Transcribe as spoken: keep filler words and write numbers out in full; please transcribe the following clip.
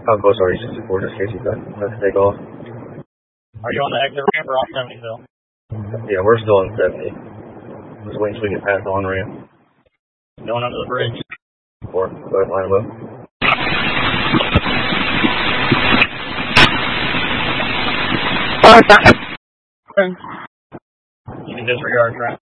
How close are you to sixty-four, just in case you got to take off? Are you on the exit ramp or off seventy-ville? Yeah, we're still on seventy. Just waiting so we can pass the on-ramp. Going under the bridge. Four, go ahead, line them up. You can disregard, right?